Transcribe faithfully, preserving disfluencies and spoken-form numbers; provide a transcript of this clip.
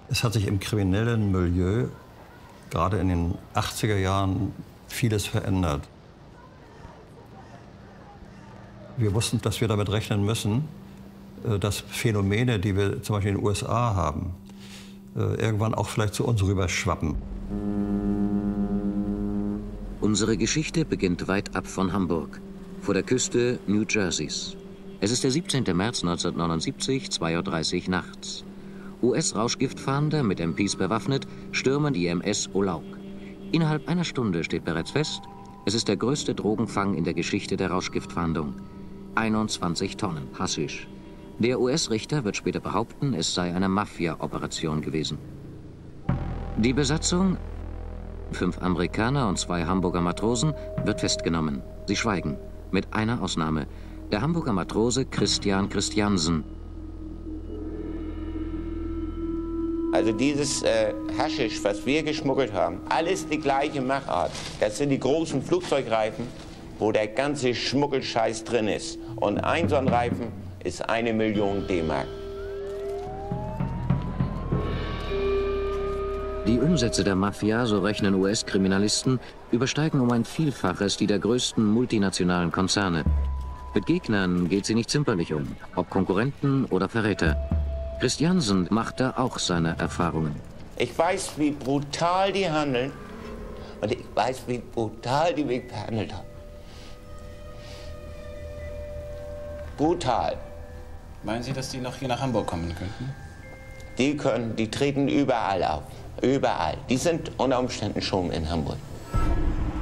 Es hat sich im kriminellen Milieu, gerade in den achtziger Jahren, vieles verändert. Wir wussten, dass wir damit rechnen müssen, dass Phänomene, die wir zum Beispiel in den U S A haben, irgendwann auch vielleicht zu uns rüberschwappen. Unsere Geschichte beginnt weit ab von Hamburg, vor der Küste New Jerseys. Es ist der siebzehnte März neunzehnhundertneunundsiebzig, zwei Uhr dreißig nachts. U S-Rauschgiftfahnder mit M Ps bewaffnet stürmen die M S Olaug. Innerhalb einer Stunde steht bereits fest, es ist der größte Drogenfang in der Geschichte der Rauschgiftfahndung. einundzwanzig Tonnen Haschisch. Der U S-Richter wird später behaupten, es sei eine Mafia-Operation gewesen. Die Besatzung, fünf Amerikaner und zwei Hamburger Matrosen, wird festgenommen. Sie schweigen, mit einer Ausnahme. Der Hamburger Matrose Christian Christiansen. Also dieses äh, Haschisch, was wir geschmuggelt haben, alles die gleiche Machart. Das sind die großen Flugzeugreifen, wo der ganze Schmuggelscheiß drin ist. Und ein so ein Reifen ist eine Million D-Mark. Die Umsätze der Mafia, so rechnen U S-Kriminalisten, übersteigen um ein Vielfaches die der größten multinationalen Konzerne. Mit Gegnern geht sie nicht zimperlich um, ob Konkurrenten oder Verräter. Christiansen macht da auch seine Erfahrungen. Ich weiß, wie brutal die handeln und ich weiß, wie brutal die mich behandelt haben. Brutal. Meinen Sie, dass die noch hier nach Hamburg kommen könnten? Die können, die treten überall auf. Überall. Die sind unter Umständen schon in Hamburg.